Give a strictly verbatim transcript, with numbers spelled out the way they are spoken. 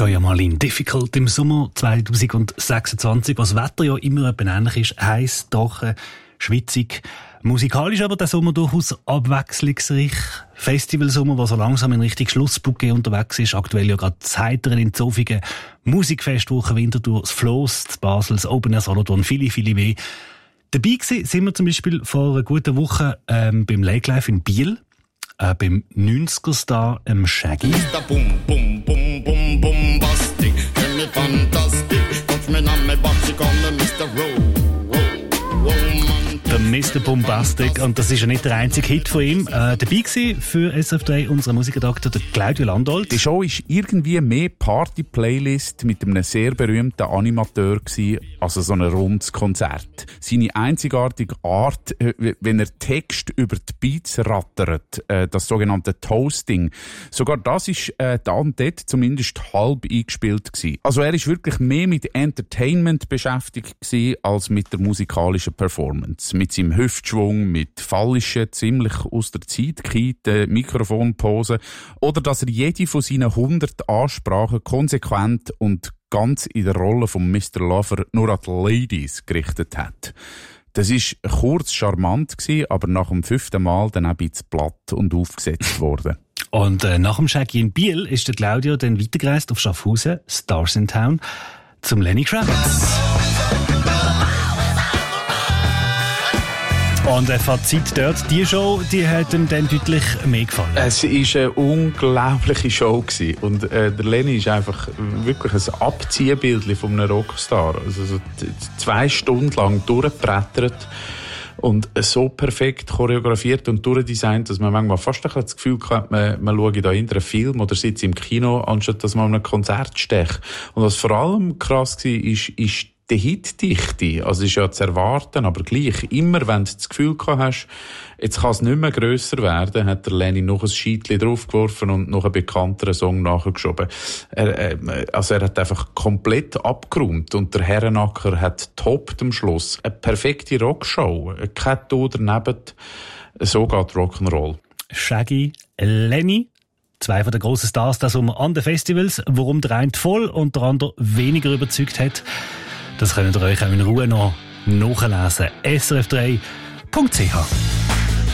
Joya Marlin, Difficult im Sommer zwanzig sechsundzwanzig, was das Wetter ja immer etwas ähnlich ist, heiß, trocken, schwitzig. Musikalisch aber der Sommer durchaus abwechslungsreich. Festivalsommer, der so langsam in Richtung Schlussbouquet unterwegs ist. Aktuell ja gerade das Heiteren in Zofingen, Musikfestwoche Winterthur, das Floss, das Basel, das Open Air Solothurn, viele, viele mehr. Dabei gewesen sind wir zum Beispiel vor einer guten Woche ähm, beim Lake Life in Biel, äh, beim neunziger-Star ähm, Shaggy. Bum, bum, bum, bum, bombastic, fantastic, touch me on my box, call me Mister Rowe. Der Mister Bombastic, und das ist ja nicht der einzige Hit von ihm. Äh, dabei war für S F drei unser Musikredakteur, der Claudio Landolt. Die Show war irgendwie mehr Party-Playlist mit einem sehr berühmten Animateur gewesen, als so ein rundes Konzert. Seine einzigartige Art, wenn er Text über die Beats rattert, äh, das sogenannte Toasting, sogar das ist äh, da und dort zumindest halb eingespielt gewesen. Also er ist wirklich mehr mit Entertainment beschäftigt gewesen, als mit der musikalischen Performance. Mit seinem Hüftschwung, mit fallischen, ziemlich aus der Zeit gekehrten Mikrofonposen oder dass er jede von seinen hundert Ansprachen konsequent und ganz in der Rolle von Mister Lover nur an die Ladies gerichtet hat. Das war kurz charmant, aber nach dem fünften Mal dann auch ein bisschen platt und aufgesetzt worden. Und äh, nach dem Shaggy in Biel ist der Claudio dann weitergereist auf Schaffhausen, Stars in Town, zum Lenny Kravitz. Und ein Fazit dort, die Show, die hat ihm dann deutlich mehr gefallen. Es war eine unglaubliche Show gewesen. Und äh, der Lenny ist einfach wirklich ein Abziehbild von einem Rockstar. Also so zwei Stunden lang durchgebrettert und so perfekt choreografiert und durchdesignt, dass man manchmal fast ein das Gefühl hat, man, man schaue da in einen Film oder sitzt im Kino, anstatt dass man an einem Konzert stecht. Und was vor allem krass war, ist, ist die Hitdichte, also ist ja zu erwarten, aber gleich, immer wenn du das Gefühl gehabt hast, jetzt kann es nicht mehr grösser werden, hat der Lenny noch ein Scheitchen draufgeworfen und noch einen bekannteren Song nachgeschoben. Er, äh, also er hat einfach komplett abgeräumt und der Herrenacker hat toppt am Schluss. Eine perfekte Rockshow, kein Ton daneben, so geht Rock'n'Roll. Shaggy, Lenny, zwei von den grossen Stars das Sommer an den Festivals, worum der eine voll und der andere weniger überzeugt hat. Das könnt ihr euch auch in Ruhe noch nachlesen. S R F drei Punkt C H